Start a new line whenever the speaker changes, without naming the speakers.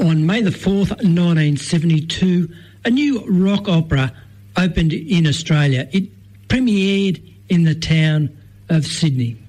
On May the 4th, 1972, a new rock opera opened in Australia. It premiered in the town of Sydney.